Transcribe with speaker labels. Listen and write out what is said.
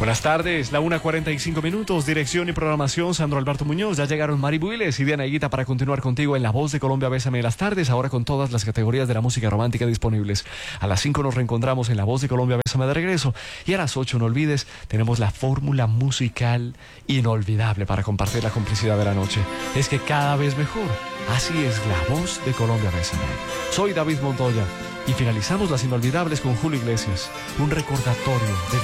Speaker 1: Buenas tardes, la 1:45, dirección y programación, Sandro Alberto Muñoz. Ya llegaron Mari Builes y Diana Higuita para continuar contigo en La Voz de Colombia, Bésame de las tardes, ahora con todas las categorías de la música romántica disponibles. A las 5 nos reencontramos en La Voz de Colombia, Bésame de regreso. Y a las 8, no olvides, tenemos la fórmula musical inolvidable para compartir la complicidad de la noche. Es que cada vez mejor. Así es La Voz de Colombia, Bésame. Soy David Montoya y finalizamos las inolvidables con Julio Iglesias, un recordatorio de